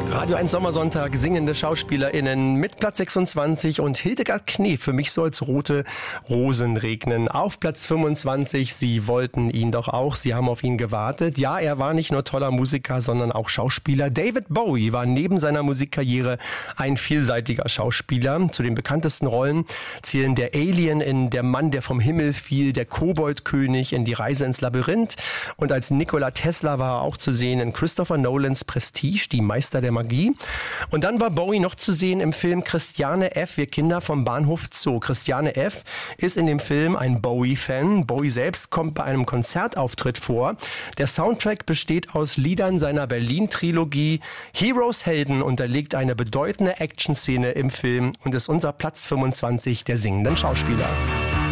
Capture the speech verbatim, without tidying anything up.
Radio eins Sommersonntag, singende SchauspielerInnen mit Platz sechsundzwanzig und Hildegard Knef. Für mich soll's rote Rosen regnen. Auf Platz fünfundzwanzig, Sie wollten ihn doch auch, Sie haben auf ihn gewartet. Ja, er war nicht nur toller Musiker, sondern auch Schauspieler. David Bowie war neben seiner Musikkarriere ein vielseitiger Schauspieler. Zu den bekanntesten Rollen zählen der Alien in Der Mann, der vom Himmel fiel, der Koboldkönig in Die Reise ins Labyrinth. Und als Nikola Tesla war er auch zu sehen in Christopher Nolans Prestige, die Meister der Magie. Und dann war Bowie noch zu sehen im Film Christiane F., wir Kinder vom Bahnhof Zoo. Christiane F. ist in dem Film ein Bowie-Fan. Bowie selbst kommt bei einem Konzertauftritt vor. Der Soundtrack besteht aus Liedern seiner Berlin-Trilogie. Heroes Helden unterlegt eine bedeutende Action-Szene im Film und ist unser Platz fünfundzwanzig der singenden Schauspieler.